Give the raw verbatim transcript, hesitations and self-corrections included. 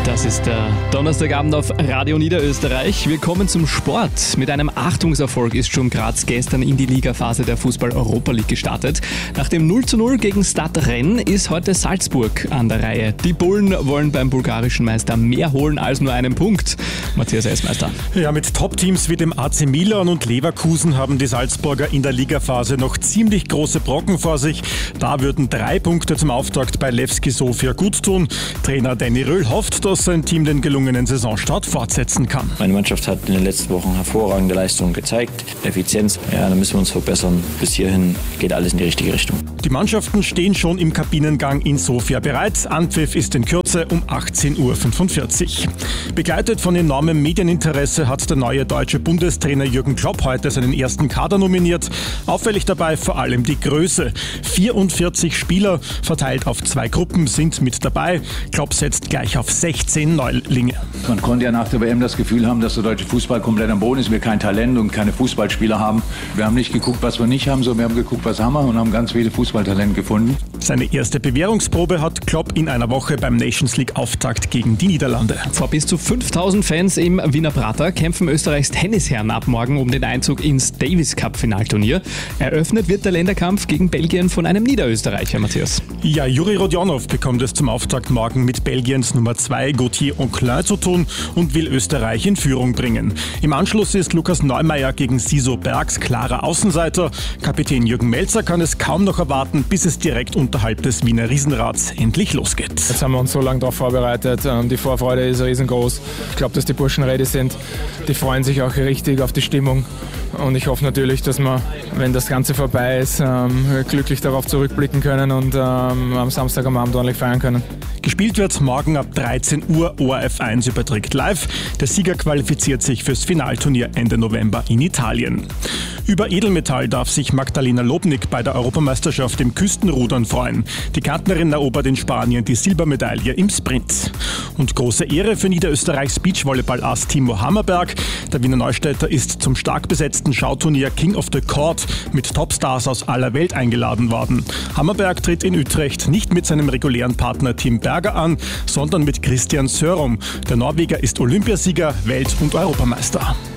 Das ist der Donnerstagabend auf Radio Niederösterreich. Wir kommen zum Sport. Mit einem Achtungserfolg ist Sturm Graz gestern in die Ligaphase der Fußball-Europa League gestartet. Nach dem null zu null gegen Stade Rennes ist heute Salzburg an der Reihe. Die Bullen wollen beim bulgarischen Meister mehr holen als nur einen Punkt. Matthias Eismeister. Ja, mit Top-Teams wie dem A C Milan und Leverkusen haben die Salzburger in der Ligaphase noch ziemlich große Brocken vor sich. Da würden drei Punkte zum Auftakt bei Levski Sofia gut tun. Trainer Danny Röhl hofft, dass sein Team den gelungenen Saisonstart fortsetzen kann. Meine Mannschaft hat in den letzten Wochen hervorragende Leistungen gezeigt. Effizienz, ja, da müssen wir uns verbessern. Bis hierhin geht alles in die richtige Richtung. Die Mannschaften stehen schon im Kabinengang in Sofia bereit. Anpfiff ist in Kürze um achtzehn Uhr fünfundvierzig. Begleitet von enormem Medieninteresse hat der neue deutsche Bundestrainer Jürgen Klopp heute seinen ersten Kader nominiert. Auffällig dabei vor allem die Größe. vierundvierzig Spieler, verteilt auf zwei Gruppen, sind mit dabei. Klopp setzt gleich auf sechzehn Neulinge. Man konnte ja nach der W M das Gefühl haben, dass der deutsche Fußball komplett am Boden ist, wir kein Talent und keine Fußballspieler haben. Wir haben nicht geguckt, was wir nicht haben, sondern wir haben geguckt, was haben wir und haben ganz viele Fußballtalente gefunden. Seine erste Bewährungsprobe hat Klopp in einer Woche beim Nations League Auftakt gegen die Niederlande. Vor bis zu fünftausend Fans im Wiener Prater kämpfen Österreichs Tennisherren ab morgen um den Einzug ins Davis Cup Finalturnier. Eröffnet wird der Länderkampf gegen Belgien von einem Niederösterreicher, Matthias. Ja, Juri Rodionov bekommt es zum Auftakt morgen mit Belgiens Nummer zwei Gauthier Anclin zu tun und will Österreich in Führung bringen. Im Anschluss ist Lukas Neumeier gegen Siso Bergs klarer Außenseiter. Kapitän Jürgen Melzer kann es kaum noch erwarten, bis es direkt unterhalb des Wiener Riesenrads endlich losgeht. Jetzt haben wir uns so lange darauf vorbereitet. Die Vorfreude ist riesengroß. Ich glaube, dass die Burschen ready sind. Die freuen sich auch richtig auf die Stimmung. Und ich hoffe natürlich, dass wir, wenn das Ganze vorbei ist, glücklich darauf zurückblicken können und am Samstag am Abend ordentlich feiern können. Gespielt wird morgen ab dreizehn Uhr. O R F eins überträgt live. Der Sieger qualifiziert sich fürs Finalturnier Ende November in Italien. Über Edelmetall darf sich Magdalena Lobnik bei der Europameisterschaft im Küstenrudern freuen. Die Kärntnerin erobert in Spanien die Silbermedaille im Sprint. Und große Ehre für Niederösterreichs Beachvolleyball-Ass Timo Hammerberg. Der Wiener Neustädter ist zum stark besetzten Schauturnier King of the Court mit Topstars aus aller Welt eingeladen worden. Hammerberg tritt in Utrecht nicht mit seinem regulären Partner Tim Berger an, sondern mit Christian Sørum. Der Norweger ist Olympiasieger, Welt- und Europameister.